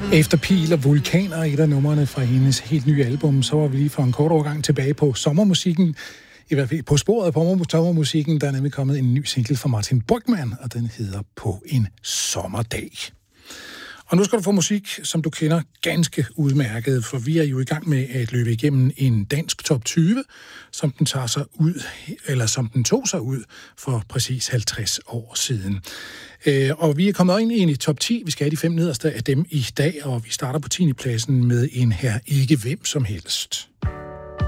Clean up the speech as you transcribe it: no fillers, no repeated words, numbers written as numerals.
Efter Pil og Vulkaner, et af numrene fra hendes helt nye album, så var vi lige for en kort overgang tilbage på sommermusikken. I hvert fald på sporet på sommermusikken, der er nemlig kommet en ny single fra Martin Brygmann, og den hedder På en sommerdag. Og nu skal du få musik, som du kender ganske udmærket, for vi er jo i gang med at løbe igennem en dansk top 20, som den tog sig ud for præcis 50 år siden. Og vi er kommet ind i top 10. Vi skal have de 5 nederste af dem i dag, og vi starter på 10. pladsen med en her ikke hvem som helst.